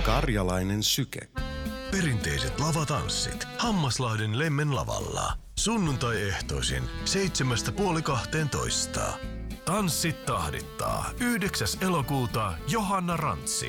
Karjalainen syke. Perinteiset lavatanssit Hammaslahden Lemmen lavalla. Sunnuntai-ehtoisin 7:30–12. Tanssit tahdittaa 9. elokuuta Johanna Rantsi.